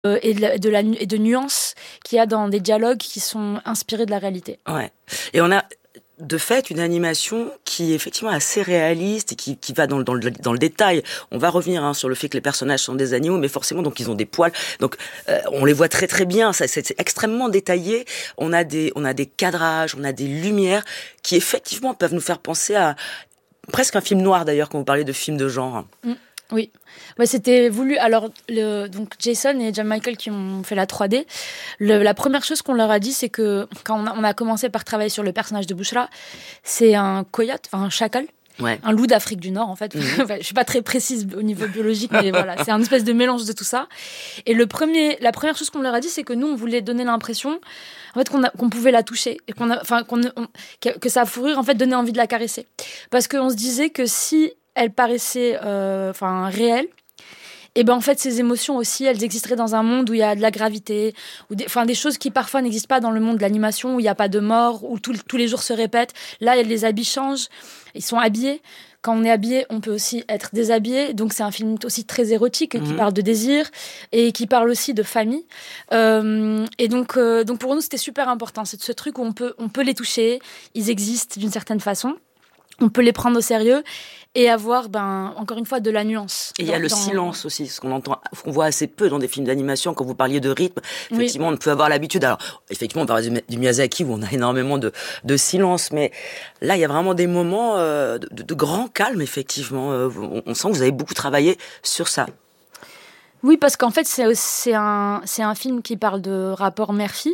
et de nuances qu'il y a dans des dialogues qui sont inspirés de la réalité. Ouais. Et on a de fait une animation qui est effectivement assez réaliste et qui va dans le détail. On va revenir sur le fait que les personnages sont des animaux, mais forcément donc ils ont des poils. Donc on les voit très très bien. Ça, c'est extrêmement détaillé. On a des cadrages, on a des lumières qui effectivement peuvent nous faire penser à presque un film noir d'ailleurs quand vous parlez de film de genre. Oui, ouais, c'était voulu. Alors, donc Jason et John Michael qui ont fait la 3D, la première chose qu'on leur a dit, c'est que quand on a commencé par travailler sur le personnage de Bouchra, c'est un coyote, enfin un chacal, un loup d'Afrique du Nord en fait. Enfin, je suis pas très précise au niveau biologique, mais voilà, c'est un espèce de mélange de tout ça. Et la première chose qu'on leur a dit, c'est que nous, on voulait donner l'impression en fait qu'on pouvait la toucher et que sa fourrure en fait donnait envie de la caresser, parce qu'on se disait que si elle paraissait réelle, et ben en fait ces émotions aussi elles existeraient dans un monde où il y a de la gravité, ou des choses qui parfois n'existent pas dans le monde de l'animation, où il n'y a pas de mort, où tous les jours se répètent. Là les habits changent, ils sont habillés. Quand on est habillé, on peut aussi être déshabillé. Donc c'est un film aussi très érotique qui parle de désir et qui parle aussi de famille. Et donc pour nous c'était super important, c'est ce truc où on peut les toucher, ils existent d'une certaine façon. On peut les prendre au sérieux et avoir, encore une fois, de la nuance. Et il y a le silence aussi, ce qu'on voit assez peu dans des films d'animation. Quand vous parliez de rythme, effectivement, on peut avoir l'habitude. Alors, effectivement, on parle du Miyazaki où on a énormément de silence, mais là, il y a vraiment des moments de grand calme, effectivement. On sent que vous avez beaucoup travaillé sur ça. Oui, parce qu'en fait, c'est un film qui parle de rapport mère-fille.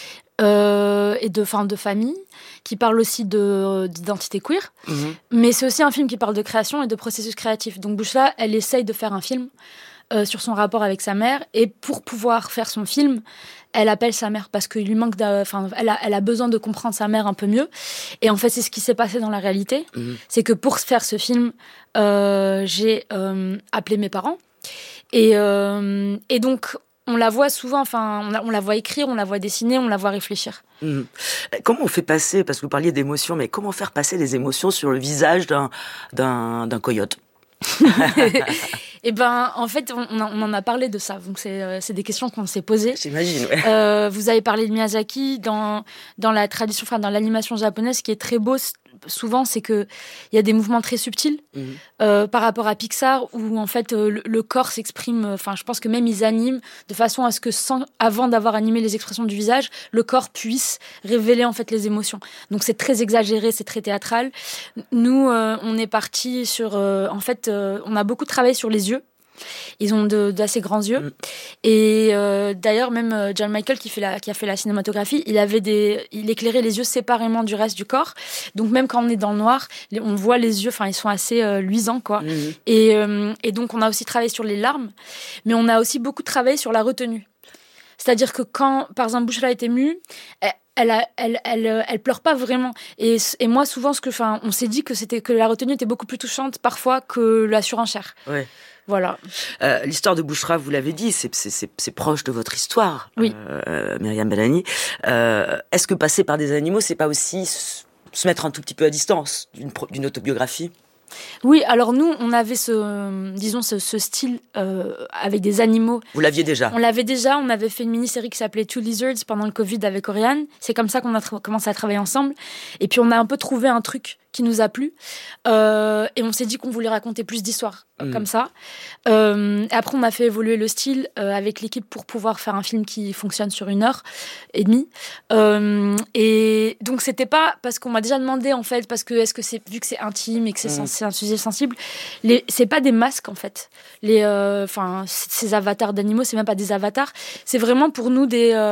Et de famille, qui parle aussi d'identité queer, mais c'est aussi un film qui parle de création et de processus créatif. Donc Bouchra, elle essaye de faire un film sur son rapport avec sa mère, et pour pouvoir faire son film, elle appelle sa mère parce qu'il lui manque elle a besoin de comprendre sa mère un peu mieux. Et en fait, c'est ce qui s'est passé dans la réalité. C'est que pour faire ce film, j'ai appelé mes parents, et donc on la voit souvent, on la voit écrire, on la voit dessiner, on la voit réfléchir. Comment on fait passer, parce que vous parliez d'émotions, mais comment faire passer les émotions sur le visage d'un coyote? Et en fait, on en a parlé de ça. Donc c'est des questions qu'on s'est posées. J'imagine. Ouais. Vous avez parlé de Miyazaki dans la tradition, dans l'animation japonaise, ce qui est très beau souvent, c'est que il y a des mouvements très subtils par rapport à Pixar, où en fait le corps s'exprime. Je pense que même ils animent de façon à ce que avant d'avoir animé les expressions du visage, le corps puisse révéler en fait les émotions. Donc c'est très exagéré, c'est très théâtral. Nous, on est parti sur on a beaucoup travaillé sur les yeux. Ils ont d'assez grands yeux. Et d'ailleurs, même John Michael qui a fait la cinématographie, il éclairait les yeux séparément du reste du corps. Donc même quand on est dans le noir, on voit les yeux, ils sont assez luisants, quoi. Et donc on a aussi travaillé sur les larmes, mais on a aussi beaucoup travaillé sur la retenue. C'est-à-dire que quand, par exemple, Bouchra est émue, elle pleure pas vraiment. Et moi, souvent, on s'est dit que la retenue était beaucoup plus touchante parfois que la surenchère. Ouais. Voilà. L'histoire de Bouchra, vous l'avez dit, c'est proche de votre histoire, oui. Myriam Bellani. Est-ce que passer par des animaux, c'est pas aussi se mettre un tout petit peu à distance d'une autobiographie? Oui, alors nous, on avait ce style avec des animaux. Vous l'aviez déjà? On l'avait déjà, on avait fait une mini-série qui s'appelait Two Lizards pendant le Covid avec Oriane. C'est comme ça qu'on a commencé à travailler ensemble. Et puis on a un peu trouvé un truc qui nous a plu. Et on s'est dit qu'on voulait raconter plus d'histoires comme ça. Après, on a fait évoluer le style avec l'équipe pour pouvoir faire un film qui fonctionne sur 1h30. Et donc, c'était pas parce qu'on m'a déjà demandé, en fait, parce que vu que c'est intime et que c'est un sujet sensible, c'est pas des masques, en fait. Ces avatars d'animaux, c'est même pas des avatars. C'est vraiment pour nous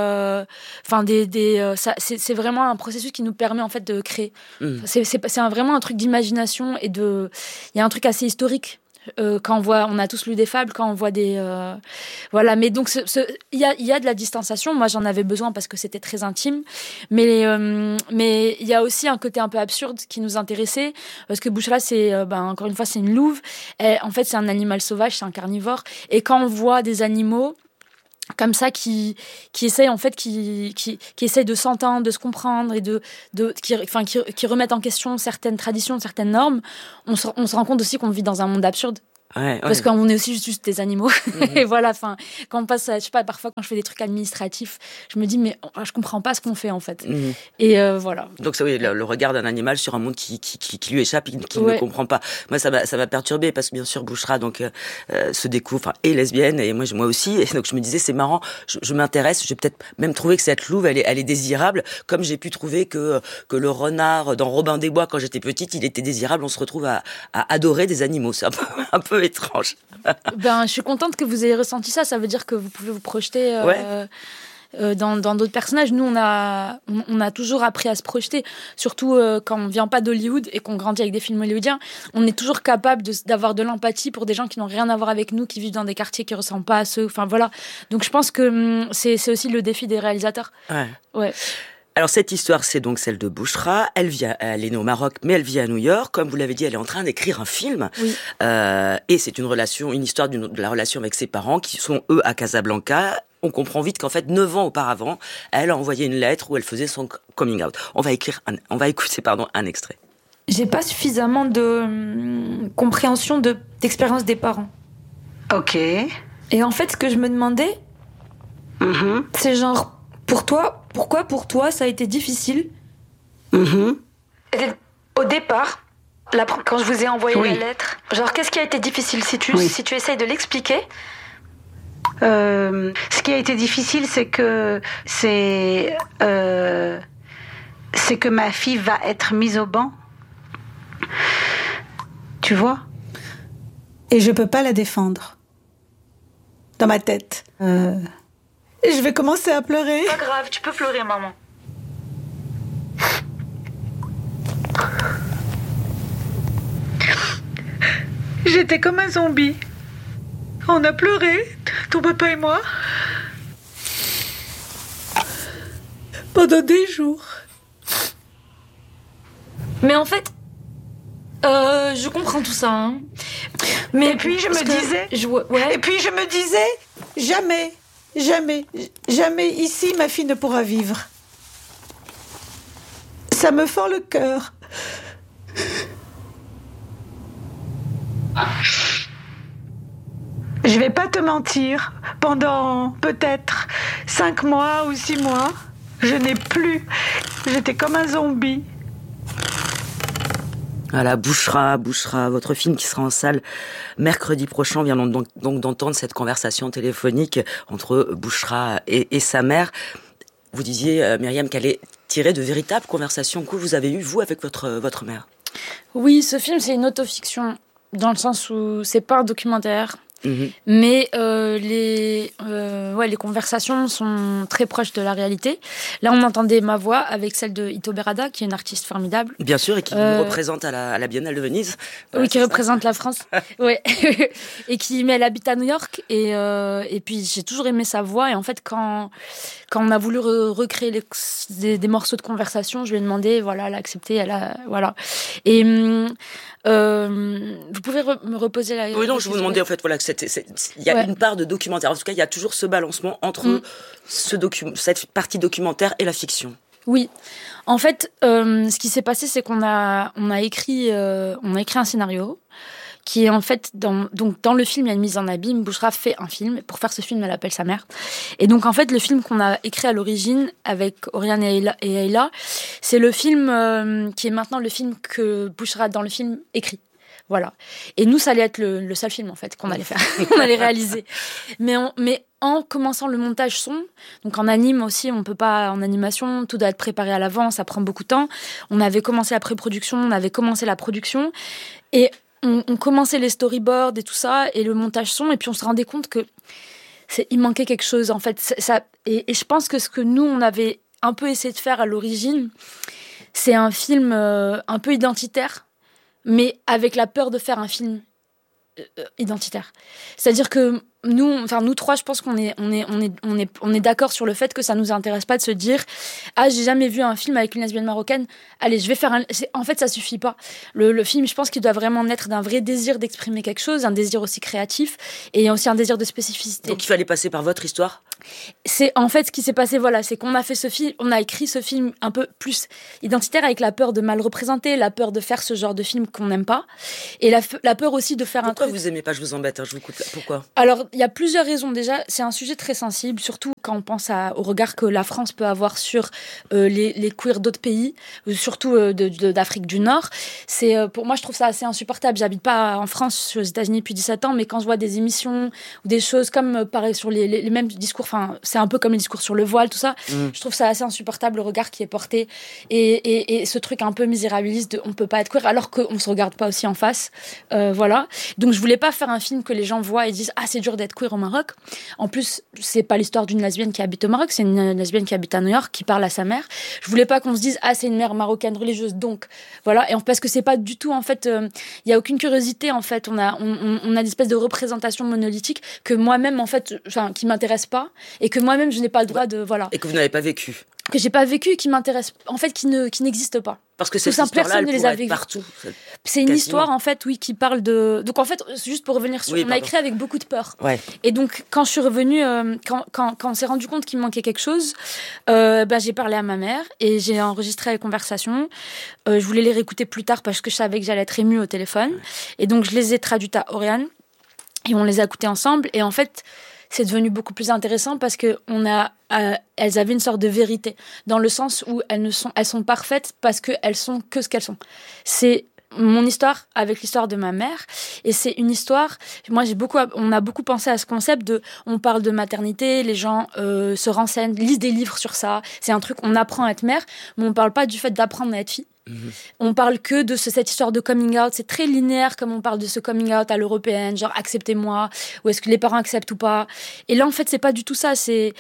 c'est vraiment un processus qui nous permet, en fait, de créer. C'est vraiment un truc d'imagination et il y a un truc assez historique. Quand on a tous lu des fables, quand on voit voilà, mais donc il y a de la distanciation. Moi, j'en avais besoin parce que c'était très intime, mais il y a aussi un côté un peu absurde qui nous intéressait, parce que Bouchra, encore une fois, c'est une louve. En fait, c'est un animal sauvage, c'est un carnivore, et quand on voit des animaux comme ça qui essayent en fait qui essayent de s'entendre, de se comprendre, et qui remettent en question certaines traditions, certaines normes, on se rend compte aussi qu'on vit dans un monde absurde. Parce qu'on est aussi juste des animaux. Et voilà, enfin, quand on passe, je sais pas, parfois quand je fais des trucs administratifs, je me dis, mais je comprends pas ce qu'on fait, en fait. Et voilà. Donc, ça, oui, le regard d'un animal sur un monde qui lui échappe et qui ne comprend pas. Moi, ça m'a perturbé parce que, bien sûr, Bouchra, donc, se découvre, est lesbienne et moi aussi. Et donc, je me disais, c'est marrant, je m'intéresse, j'ai peut-être même trouvé que cette louve, elle est désirable, comme j'ai pu trouver que le renard dans Robin des Bois, quand j'étais petite, il était désirable. On se retrouve à adorer des animaux. C'est un peu étrange. Je suis contente que vous ayez ressenti ça. Ça veut dire que vous pouvez vous projeter dans d'autres personnages. Nous, on a toujours appris à se projeter, surtout quand on vient pas d'Hollywood et qu'on grandit avec des films hollywoodiens. On est toujours capable d'avoir de l'empathie pour des gens qui n'ont rien à voir avec nous, qui vivent dans des quartiers qui ressemblent pas à ceux. Enfin voilà. Donc je pense que c'est aussi le défi des réalisateurs. Ouais. Alors cette histoire, c'est donc celle de Bouchra. Elle est née au Maroc, mais elle vit à New York. Comme vous l'avez dit, elle est en train d'écrire un film. Oui. Et c'est une histoire de la relation avec ses parents, qui sont eux à Casablanca. On comprend vite qu'en fait, 9 ans auparavant, elle a envoyé une lettre où elle faisait son coming out. On va écouter un extrait. J'ai pas suffisamment de compréhension d'expérience des parents. Ok. Et en fait, ce que je me demandais, c'est genre, pourquoi pour toi ça a été difficile Au départ, quand je vous ai envoyé la lettre, genre qu'est-ce qui a été difficile si tu essayes de l'expliquer? Ce qui a été difficile, c'est que ma fille va être mise au banc. Tu vois? Et je peux pas la défendre. Dans ma tête. Je vais commencer à pleurer. Pas grave, tu peux pleurer, maman. J'étais comme un zombie. On a pleuré, ton papa et moi. Pendant des jours. Mais en fait, je comprends tout ça. Hein. Mais et puis je me disais, jamais ici ma fille ne pourra vivre. Ça me fend le cœur. Je vais pas te mentir, pendant peut-être 5 mois ou 6 mois, je n'ai plus. J'étais comme un zombie. Voilà, Bouchra, votre film qui sera en salle mercredi prochain. On vient donc d'entendre cette conversation téléphonique entre Bouchra et sa mère. Vous disiez, Myriam, qu'elle est tirée de véritables conversations que vous avez eues, vous, avec votre mère. Oui, ce film, c'est une autofiction, dans le sens où c'est pas un documentaire. Mais les conversations sont très proches de la réalité. Là, on entendait ma voix avec celle de Ito Berada, qui est une artiste formidable. Bien sûr, et qui nous représente à la Biennale de Venise. Oui, qui représente la France. Ouais. Et elle habite à New York. Et puis, j'ai toujours aimé sa voix. Et en fait, quand on a voulu recréer des morceaux de conversation, je lui ai demandé, voilà, elle a accepté, voilà. Et vous pouvez me reposer la question. Oui, non, je vous demandais en fait, voilà, que il y a une part de documentaire. En tout cas, il y a toujours ce balancement entre cette partie documentaire et la fiction. Oui. En fait, ce qui s'est passé, c'est qu'on a écrit un scénario qui est en fait dans le film, il y a une mise en abîme. Bouchra fait un film. Pour faire ce film, elle appelle sa mère. Et donc, en fait, le film qu'on a écrit à l'origine avec Oriane et Ayla, c'est le film qui est maintenant le film que Bouchra, dans le film, écrit. Voilà. Et nous, ça allait être le seul film, en fait, qu'on allait faire. On allait réaliser. Mais en commençant le montage son, donc en anime aussi, on peut pas, en animation, tout doit être préparé à l'avance, ça prend beaucoup de temps. On avait commencé la pré-production, on avait commencé la production. Et on commençait les storyboards et tout ça, et le montage son, et puis on se rendait compte que il manquait quelque chose, en fait. Et je pense que ce que nous, on avait un peu essayé de faire à l'origine, c'est un film un peu identitaire, mais avec la peur de faire un film identitaire. C'est-à-dire que nous trois, je pense qu'on est d'accord sur le fait que ça nous intéresse pas de se dire j'ai jamais vu un film avec une lesbienne marocaine, allez, je vais faire en fait, ça suffit pas. Le film, je pense qu'il doit vraiment naître d'un vrai désir d'exprimer quelque chose, un désir aussi créatif et aussi un désir de spécificité. Donc il fallait passer par votre histoire C'est en fait ce qui s'est passé, voilà, c'est qu'on a fait ce film, on a écrit ce film un peu plus identitaire avec la peur de mal représenter, la peur de faire ce genre de film qu'on n'aime pas, et la peur aussi de faire un truc. Pourquoi vous aimez pas ? Je vous embête, je vous coupe là. Pourquoi ? Alors, il y a plusieurs raisons. Déjà, c'est un sujet très sensible, surtout quand on pense au regard que la France peut avoir sur les queers d'autres pays, surtout d'Afrique du Nord. Pour moi, je trouve ça assez insupportable. J'habite pas en France, je suis aux États-Unis depuis 17 ans, mais quand je vois des émissions ou des choses comme, pareil, sur les mêmes discours, enfin, c'est un peu comme les discours sur le voile, tout ça, je trouve ça assez insupportable, le regard qui est porté, et ce truc un peu misérabiliste de on peut pas être queer, alors qu'on se regarde pas aussi en face. Voilà. Donc, je voulais pas faire un film que les gens voient et disent « Ah, c'est dur d'être queer au Maroc ». En plus, c'est pas l'histoire d'une lesbienne qui habite au Maroc, c'est une lesbienne qui habite à New York, qui parle à sa mère. Je voulais pas qu'on se dise « Ah, c'est une mère marocaine religieuse, donc… » Voilà. Et parce que c'est pas du tout, en fait, il y a aucune curiosité, en fait. On a une espèce de représentation monolithique que moi-même, en fait, qui m'intéresse pas, et que moi-même, je n'ai pas le droit de… Voilà. Et que vous n'avez pas vécu. Que j'ai pas vécu, qui m'intéresse, en fait, qui n'existe pas. Parce que cette histoire-là, elle pourrait être partout. C'est une histoire, en fait, oui, qui parle de… Donc, en fait, juste pour revenir sur… on a écrit avec beaucoup de peur. Ouais. Et donc, quand je suis revenue, quand on s'est rendu compte qu'il me manquait quelque chose, j'ai parlé à ma mère et j'ai enregistré les conversations. Je voulais les réécouter plus tard parce que je savais que j'allais être émue au téléphone. Ouais. Et donc, je les ai traduites à Oriane et on les a écoutées ensemble. Et en fait… c'est devenu beaucoup plus intéressant parce que elles avaient une sorte de vérité, dans le sens où elles sont parfaites parce qu'elles sont que ce qu'elles sont. C'est mon histoire avec l'histoire de ma mère, et c'est une histoire. Moi, on a beaucoup pensé à ce concept on parle de maternité, les gens se renseignent, lisent des livres sur ça. C'est un truc, on apprend à être mère, mais on parle pas du fait d'apprendre à être fille. On parle que de cette histoire de coming out. C'est très linéaire comme on parle de ce coming out à l'européenne, genre acceptez-moi, ou est-ce que les parents acceptent ou pas. Et là en fait c'est pas du tout ça. C'est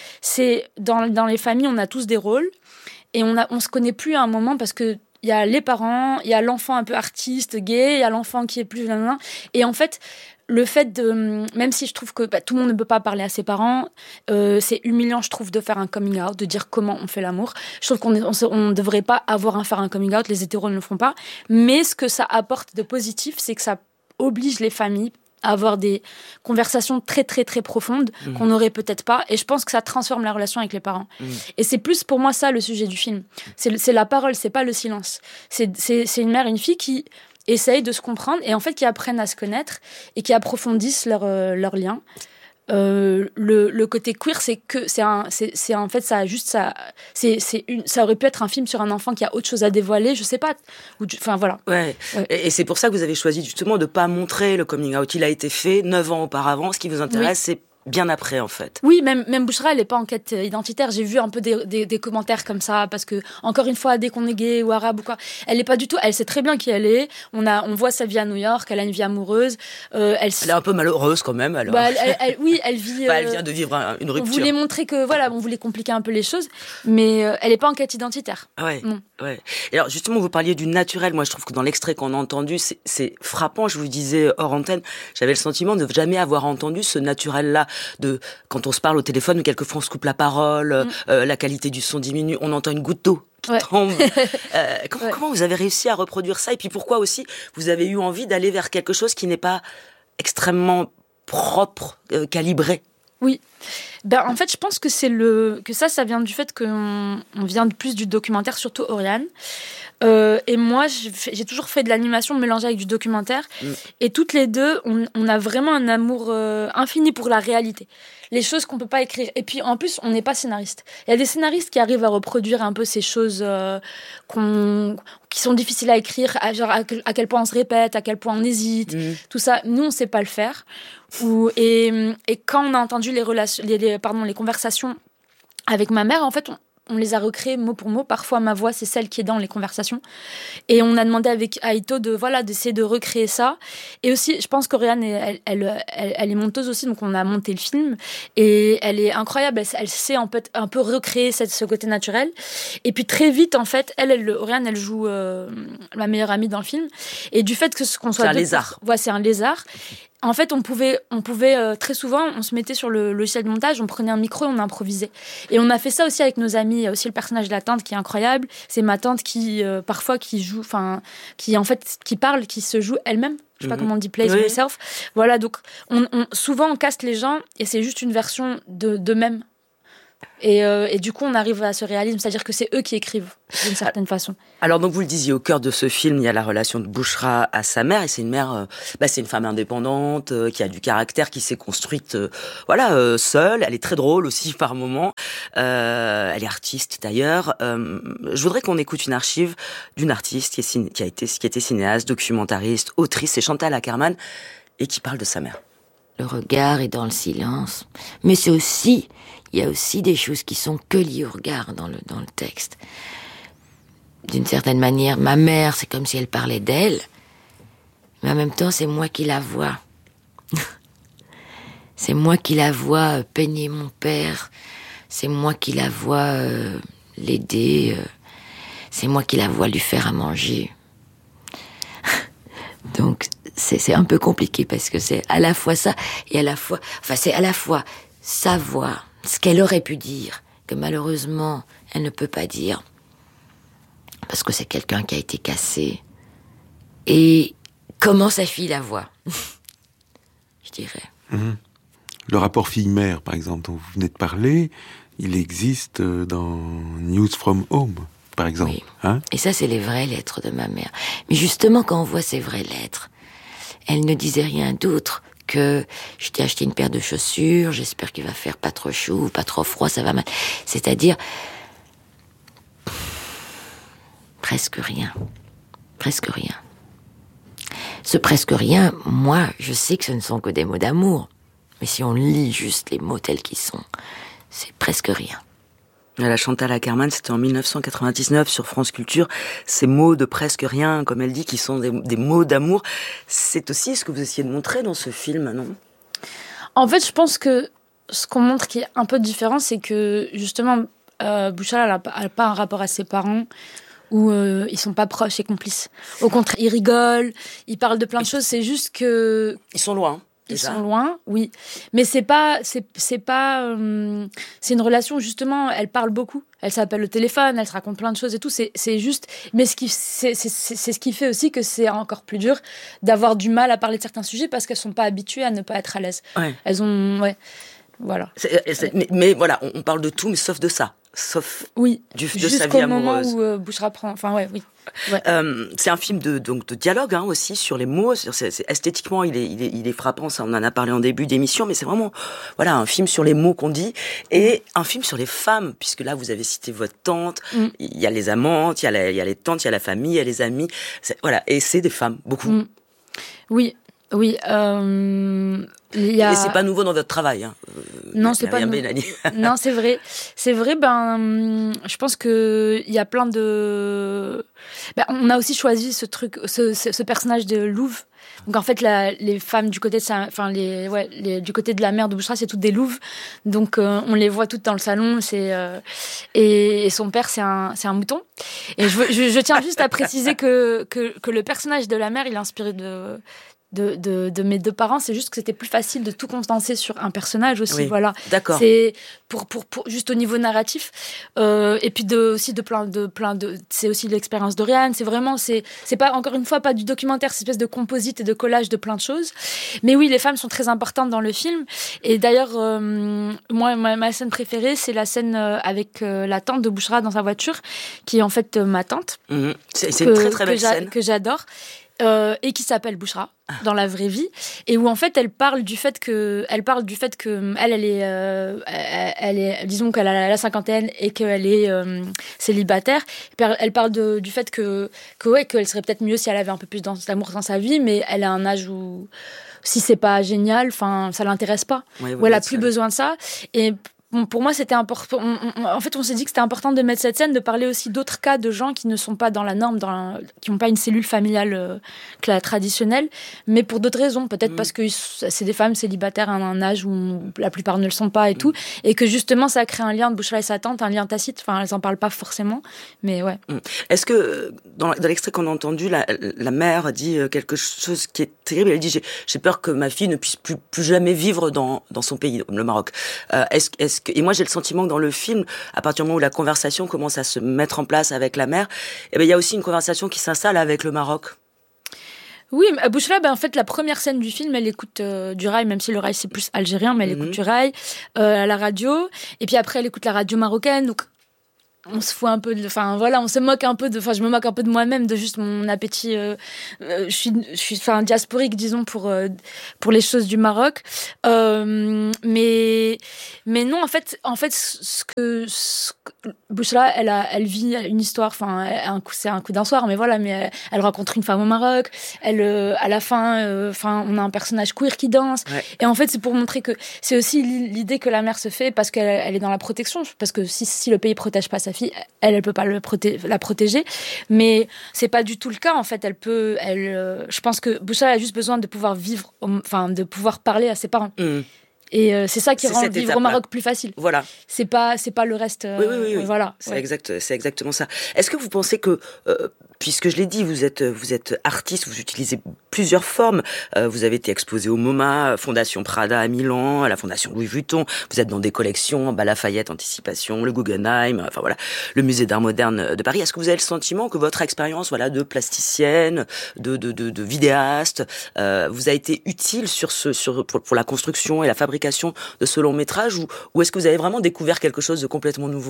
dans les familles on a tous des rôles et on se connaît plus à un moment parce que il y a les parents, il y a l'enfant un peu artiste gay, il y a l'enfant qui est plus et en fait le fait de, même si je trouve que tout le monde ne peut pas parler à ses parents, c'est humiliant, je trouve, de faire un coming out, de dire comment on fait l'amour. Je trouve qu'on ne devrait pas faire un coming out, les hétéros ne le font pas. Mais ce que ça apporte de positif, c'est que ça oblige les familles à avoir des conversations très, très, très profondes qu'on n'aurait peut-être pas. Et je pense que ça transforme la relation avec les parents. Et c'est plus, pour moi, ça, le sujet du film. C'est la parole, c'est pas le silence. C'est une mère et une fille qui essayent de se comprendre et en fait qui apprennent à se connaître et qui approfondissent leurs liens. Le côté queer, c'est en fait ça aurait pu être un film sur un enfant qui a autre chose à dévoiler, je sais pas. Enfin voilà. Ouais. Et c'est pour ça que vous avez choisi justement de pas montrer le coming out. Il a été fait 9 ans auparavant. Ce qui vous intéresse, c'est bien après, en fait. Oui, même Bouchra, elle n'est pas en quête identitaire. J'ai vu un peu des commentaires comme ça, parce que, encore une fois, dès qu'on est gay ou arabe ou quoi, elle n'est pas du tout, elle sait très bien qui elle est. On voit sa vie à New York, elle a une vie amoureuse. Elle est un peu malheureuse quand même, alors. Elle vit. Elle vient de vivre une rupture. On voulait montrer que, voilà, on voulait compliquer un peu les choses, mais elle n'est pas en quête identitaire. Ouais. Ouais. Et alors, justement, vous parliez du naturel. Moi, je trouve que dans l'extrait qu'on a entendu, c'est frappant. Je vous disais hors antenne, j'avais le sentiment de jamais avoir entendu ce naturel-là. Quand on se parle au téléphone, quelquefois on se coupe la parole, la qualité du son diminue, on entend une goutte d'eau qui tombe. Comment vous avez réussi à reproduire ça ? Et puis pourquoi aussi vous avez eu envie d'aller vers quelque chose qui n'est pas extrêmement propre, calibré ? Oui. En fait, je pense que ça vient du fait qu'on vient plus du documentaire, surtout Oriane. Et moi, j'ai toujours fait de l'animation mélangée avec du documentaire. Et toutes les deux, on a vraiment un amour infini pour la réalité. Les choses qu'on peut pas écrire. Et puis, en plus, on n'est pas scénariste. Il y a des scénaristes qui arrivent à reproduire un peu ces choses qui sont difficiles à écrire, genre à quel point on se répète, à quel point on hésite, tout ça. Nous, on sait pas le faire. Et quand on a entendu les conversations avec ma mère, en fait, on les a recréés mot pour mot. Parfois, ma voix, c'est celle qui est dans les conversations. Et on a demandé avec Aïto d'essayer de recréer ça. Et aussi, je pense qu'Oriane, elle est monteuse aussi, donc on a monté le film. Et elle est incroyable. Elle sait un peu recréer ce côté naturel. Et puis, très vite, en fait, Oriane, elle joue ma meilleure amie dans le film. Et du fait qu'on soit... C'est un lézard. Ouais, c'est un lézard. En fait, on pouvait très souvent, on se mettait sur le logiciel de montage, on prenait un micro et on improvisait. Et on a fait ça aussi avec nos amis. Il y a aussi le personnage de la tante qui est incroyable. C'est ma tante qui, parfois, qui parle, qui se joue elle-même. Je sais pas comment on dit, plays herself. Voilà, donc souvent on caste les gens et c'est juste une version d'eux-mêmes. Et du coup, on arrive à ce réalisme, c'est-à-dire que c'est eux qui écrivent, d'une certaine façon. Alors, donc, vous le disiez, au cœur de ce film, il y a la relation de Bouchra à sa mère, et c'est une mère, c'est une femme indépendante, qui a du caractère, qui s'est construite, seule. Elle est très drôle aussi par moments. Elle est artiste d'ailleurs. Je voudrais qu'on écoute une archive d'une artiste qui était cinéaste, documentariste, autrice, c'est Chantal Akerman, et qui parle de sa mère. Le regard est dans le silence, mais il y a aussi des choses qui sont que liées au regard dans le texte. D'une certaine manière, ma mère, c'est comme si elle parlait d'elle, mais en même temps, c'est moi qui la vois. C'est moi qui la vois peigner mon père, c'est moi qui la vois l'aider, c'est moi qui la vois lui faire à manger. Donc, c'est un peu compliqué parce que c'est à la fois ça et c'est à la fois savoir ce qu'elle aurait pu dire, que malheureusement, elle ne peut pas dire, parce que c'est quelqu'un qui a été cassé, et comment sa fille la voit, je dirais. Le rapport fille-mère, par exemple, dont vous venez de parler, il existe dans News from Home, par exemple. Oui. Hein? Et ça, c'est les vraies lettres de ma mère. Mais justement, quand on voit ces vraies lettres, elle ne disait rien d'autre que je t'ai acheté une paire de chaussures, j'espère qu'il va faire pas trop chaud, pas trop froid, ça va mal. C'est-à-dire presque rien. Presque rien. Ce presque rien, moi, je sais que ce ne sont que des mots d'amour. Mais si on lit juste les mots tels qu'ils sont, c'est presque rien. La Chantal Akerman, c'était en 1999 sur France Culture. Ces mots de presque rien, comme elle dit, qui sont des mots d'amour. C'est aussi ce que vous essayez de montrer dans ce film, non ? En fait, je pense que ce qu'on montre qui est un peu différent, c'est que justement, Bouchra, elle a pas un rapport à ses parents où ils sont pas proches et complices. Au contraire, ils rigolent, ils parlent de plein de choses. C'est juste que ils sont loin. Ils sont loin, oui, mais c'est une relation justement. Elle parle beaucoup, elle s'appelle au téléphone, elle se raconte plein de choses et tout. C'est juste, mais c'est ce qui fait aussi que c'est encore plus dur d'avoir du mal à parler de certains sujets parce qu'elles sont pas habituées à ne pas être à l'aise. Ouais. Elles ont, voilà. Mais voilà, on parle de tout, mais sauf de ça. Sauf oui, de sa vie amoureuse. Jusqu'au moment où Bouchra prend... Enfin, oui. Ouais. C'est un film de dialogue aussi sur les mots. Esthétiquement, il est frappant. Ça, on en a parlé en début d'émission, mais c'est vraiment un film sur les mots qu'on dit et un film sur les femmes, puisque là vous avez cité votre tante. Il y a les amantes, il y a les tantes, il y a la famille, il y a les amis. Et c'est des femmes, beaucoup. Oui. Et c'est pas nouveau dans votre travail. Non, c'est pas nouveau. Non, c'est vrai. C'est vrai, je pense que il y a plein de... on a aussi choisi ce personnage de Louve. Donc en fait, les femmes du côté de du côté de la mère de Bouchra, c'est toutes des louves. Donc on les voit toutes dans le salon. Et son père, c'est un mouton. Et je tiens juste à préciser que le personnage de la mère, il est inspiré de mes deux parents. C'est juste que c'était plus facile de tout condenser sur un personnage aussi. Oui, voilà. D'accord. C'est pour juste au niveau narratif. Et puis c'est aussi l'expérience d'Oriane. C'est vraiment, c'est pas, encore une fois, pas du documentaire, c'est une espèce de composite et de collage de plein de choses. Mais oui, les femmes sont très importantes dans le film. Et d'ailleurs, moi, ma scène préférée, c'est la scène avec la tante de Bouchra dans sa voiture, qui est en fait ma tante. C'est une très très belle scène. Que j'adore. Et qui s'appelle Bouchra dans la vraie vie, et où en fait elle parle du fait que elle est, disons qu'elle a la cinquantaine et qu'elle est célibataire. Elle parle du fait qu'elle serait peut-être mieux si elle avait un peu plus d'amour dans sa vie, mais elle a un âge où si c'est pas génial, enfin ça l'intéresse pas, où elle a plus besoin de ça. Et pour moi, c'était important. En fait, on s'est dit que c'était important de mettre cette scène, de parler aussi d'autres cas de gens qui ne sont pas dans la norme, qui n'ont pas une cellule familiale traditionnelle, mais pour d'autres raisons. Peut-être parce que c'est des femmes célibataires à un âge où la plupart ne le sont pas et tout, et que justement, ça a créé un lien de Bouchra et sa tante, un lien tacite. Enfin, elles n'en parlent pas forcément, mais ouais. Est-ce que, dans l'extrait qu'on a entendu, la mère dit quelque chose qui est terrible. Elle dit, j'ai peur que ma fille ne puisse plus jamais vivre dans son pays, le Maroc. Et moi, j'ai le sentiment que dans le film, à partir du moment où la conversation commence à se mettre en place avec la mère, il y a aussi une conversation qui s'installe avec le Maroc. Oui, Bouchra, en fait, la première scène du film, elle écoute du rail, même si le rail c'est plus algérien, mais elle écoute du rail à la radio. Et puis après, elle écoute la radio marocaine. Donc, on se fout un peu enfin voilà, on se moque un peu je me moque un peu de moi-même, de juste mon appétit. Je suis diasporique, disons, pour les choses du Maroc. Mais non, en fait, ce que Bouchra, elle vit une histoire. Enfin, c'est un coup d'un soir, mais voilà. Mais elle rencontre une femme au Maroc. Elle, à la fin, on a un personnage queer qui danse. Ouais. Et en fait, c'est pour montrer que c'est aussi l'idée que la mère se fait parce qu'elle est dans la protection. Parce que si le pays protège pas sa fille, elle peut pas la protéger, mais c'est pas du tout le cas en fait. Je pense que Bouchra a juste besoin de pouvoir vivre, de pouvoir parler à ses parents. Et c'est ça qui rend vivre au Maroc plus facile. Voilà. C'est pas le reste. Oui. Voilà. C'est exactement ça. Est-ce que vous pensez que, puisque je l'ai dit, vous êtes artiste, vous utilisez plusieurs formes. Vous avez été exposé au MoMA, Fondation Prada à Milan, à la Fondation Louis Vuitton. Vous êtes dans des collections, Lafayette, Anticipation, le Guggenheim, le Musée d'Art Moderne de Paris. Est-ce que vous avez le sentiment que votre expérience, de plasticienne, de vidéaste, vous a été utile pour la construction et la fabrication de ce long métrage, ou est-ce que vous avez vraiment découvert quelque chose de complètement nouveau ?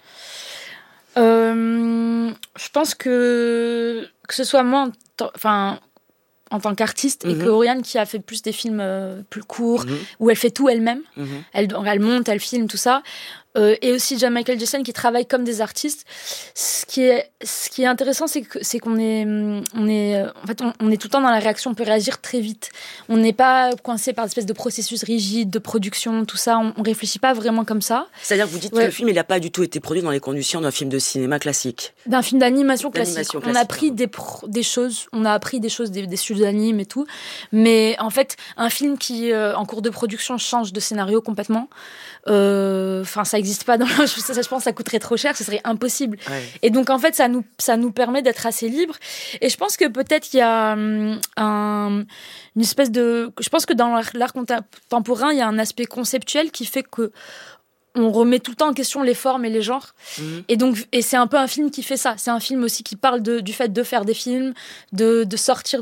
Je pense que ce soit moi, en tant qu'artiste, et que Oriane qui a fait plus des films plus courts, où elle fait tout elle-même, elle monte, elle filme, tout ça. Et aussi John Michael Jason qui travaille comme des artistes. Ce qui est intéressant, c'est qu'on est tout le temps dans la réaction. On peut réagir très vite. On n'est pas coincé par une espèce de processus rigide de production, tout ça. On réfléchit pas vraiment comme ça. C'est-à-dire que vous dites que le film, il n'a pas du tout été produit dans les conditions d'un film de cinéma classique. D'un film d'animation classique. On a appris des choses. On a appris des choses, des studios d'anime et tout. Mais en fait, un film qui, en cours de production, change de scénario complètement. Ça n'existe pas je pense que ça coûterait trop cher, ce serait impossible. Ouais. Et donc en fait ça nous permet d'être assez libres. Et je pense que peut-être il y a une espèce de, je pense que dans l'art contemporain il y a un aspect conceptuel qui fait que on remet tout le temps en question les formes et les genres. Et c'est un peu un film qui fait ça. C'est un film aussi qui parle du fait de faire des films, de sortir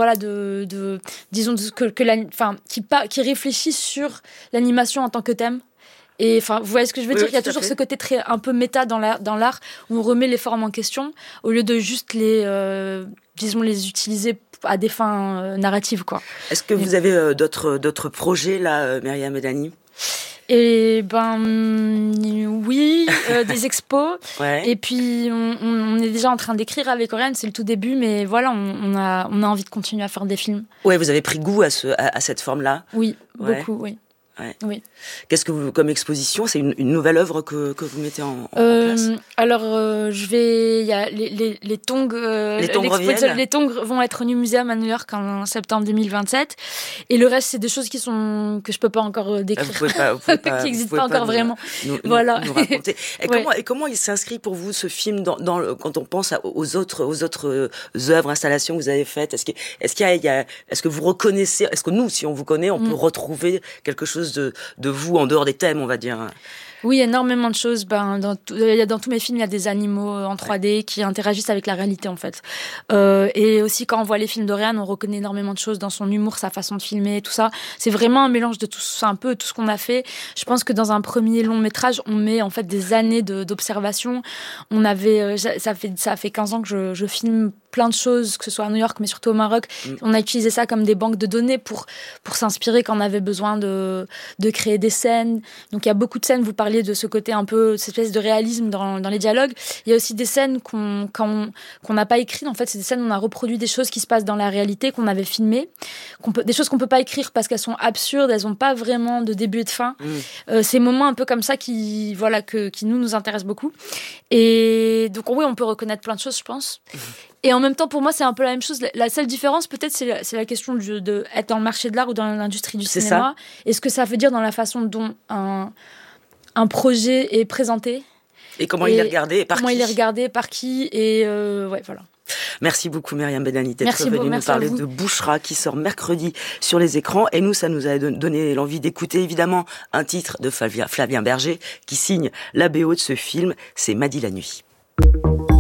qui réfléchit sur l'animation en tant que thème. Et vous voyez ce que je veux dire ? Il y a toujours ce côté un peu méta dans l'art où on remet les formes en question au lieu de juste les utiliser à des fins narratives, quoi. Est-ce que vous avez d'autres projets là, Myriam Medani ? Et oui, des expos. Ouais. Et puis on est déjà en train d'écrire avec Oriane, c'est le tout début, mais voilà, on a envie de continuer à faire des films. Ouais, vous avez pris goût à cette forme-là ? Oui, beaucoup, oui. Ouais. Oui. Qu'est-ce que vous, comme exposition, c'est une nouvelle œuvre que vous mettez en place ? Alors, il y a les tongs. Les tongs vont être au New Museum à New York en septembre 2027. Et le reste, c'est des choses que je peux pas encore décrire. Qui n'existent pas encore vraiment. Nous raconter. Et comment il s'inscrit pour vous, ce film, quand on pense aux autres œuvres, installations que vous avez faites ? Est-ce que vous reconnaissez, est-ce que nous, si on vous connaît, on peut retrouver quelque chose de vous en dehors des thèmes, on va dire? Oui, énormément de choses. Dans tous mes films, il y a des animaux en 3D qui interagissent avec la réalité, en fait. Et aussi, quand on voit les films d'Oriane, on reconnaît énormément de choses dans son humour, sa façon de filmer, tout ça. C'est vraiment un mélange de tout ce qu'on a fait. Je pense que dans un premier long métrage, on met en fait des années d'observation. Ça fait 15 ans que je filme plein de choses, que ce soit à New York, mais surtout au Maroc. On a utilisé ça comme des banques de données pour s'inspirer quand on avait besoin de créer des scènes. Donc, il y a beaucoup de scènes, vous parliez de ce côté un peu, cette espèce de réalisme dans les dialogues. Il y a aussi des scènes qu'on n'a pas écrites. En fait, c'est des scènes où on a reproduit des choses qui se passent dans la réalité, qu'on avait filmées. Des choses qu'on peut pas écrire parce qu'elles sont absurdes, elles ont pas vraiment de début et de fin. Ces moments un peu comme ça qui nous intéressent beaucoup. Et donc, oui, on peut reconnaître plein de choses, je pense. Et en même temps, pour moi, c'est un peu la même chose. La seule différence, peut-être, c'est la question de être dans le marché de l'art ou dans l'industrie du cinéma. Et ce que ça veut dire dans la façon dont un projet est présenté. Et comment il est regardé et par qui. Comment il est regardé, par qui. Et voilà. Merci beaucoup, Myriam Medani, d'être venue nous parler de Bouchra, qui sort mercredi sur les écrans. Et nous, ça nous a donné l'envie d'écouter, évidemment, un titre de Flavien Berger, qui signe la BO de ce film. C'est Madi la nuit.